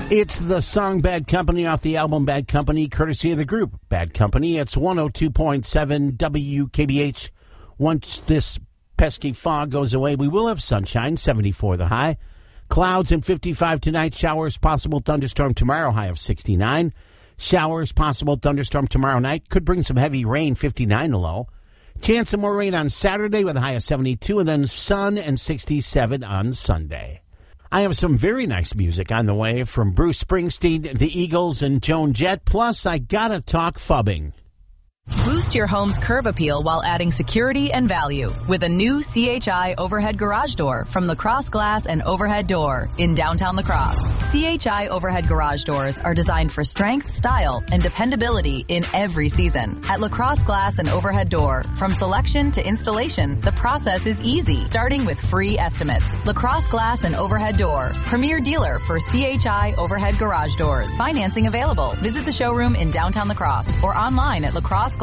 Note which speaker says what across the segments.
Speaker 1: It's the song Bad Company off the album Bad Company, courtesy of the group Bad Company. It's 102.7 WKBH. Once this pesky fog goes away, we will have sunshine, 74 the high. Clouds and 55 tonight. Showers possible, thunderstorm tomorrow, high of 69. Showers possible, thunderstorm tomorrow night. Could bring some heavy rain, 59 the low. Chance of more rain on Saturday with a high of 72, and then sun and 67 on Sunday. I have some very nice music on the way from Bruce Springsteen, the Eagles, and Joan Jett. Plus, I gotta talk phubbing.
Speaker 2: Boost your home's curb appeal while adding security and value with a new CHI overhead garage door from LaCrosse Glass and Overhead Door in downtown LaCrosse. CHI overhead garage doors are designed for strength, style, and dependability in every season. At LaCrosse Glass and Overhead Door, from selection to installation, the process is easy, starting with free estimates. LaCrosse Glass and Overhead Door, premier dealer for CHI overhead garage doors. Financing available. Visit the showroom in downtown LaCrosse or online at lacrosseglass.com.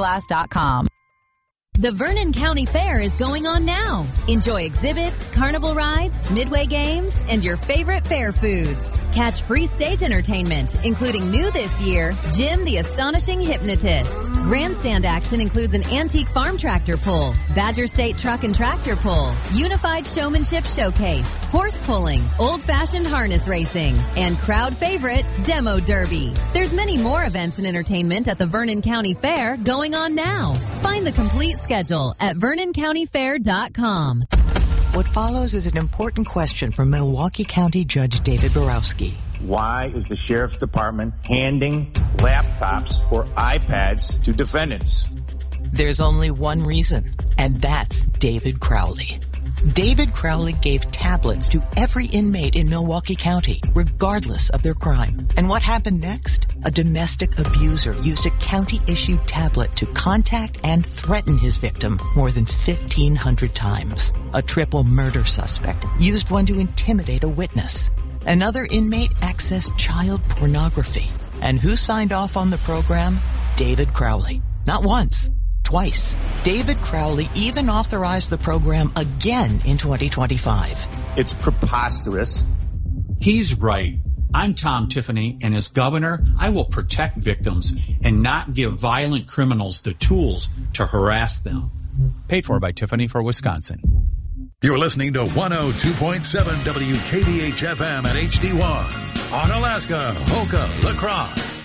Speaker 3: The Vernon County Fair is going on now. Enjoy exhibits, carnival rides, midway games, and your favorite fair foods. Catch free stage entertainment, including new this year, Jim the Astonishing Hypnotist. Grandstand action includes an antique farm tractor pull, Badger State truck and tractor pull, unified showmanship showcase, horse pulling, old-fashioned harness racing, and crowd favorite, Demo Derby. There's many more events and entertainment at the Vernon County Fair going on now. Find the complete schedule at VernonCountyFair.com.
Speaker 4: What follows is an important question from Milwaukee County Judge David Borowski.
Speaker 5: Why is the Sheriff's Department handing laptops or iPads to defendants?
Speaker 4: There's only one reason, and that's David Crowley. David Crowley gave tablets to every inmate in Milwaukee County, regardless of their crime. And what happened next? A domestic abuser used a county-issued tablet to contact and threaten his victim more than 1,500 times. A triple murder suspect used one to intimidate a witness. Another inmate accessed child pornography. And who signed off on the program? David Crowley. Not once. Twice. David Crowley even authorized the program again in 2025.
Speaker 5: It's preposterous.
Speaker 6: He's right. I'm Tom Tiffany, and as governor, I will protect victims and not give violent criminals the tools to harass them.
Speaker 7: Paid for by Tiffany for Wisconsin.
Speaker 8: You're listening to 102.7 WKBH FM at HD1 on Alaska, Hoka, La Crosse.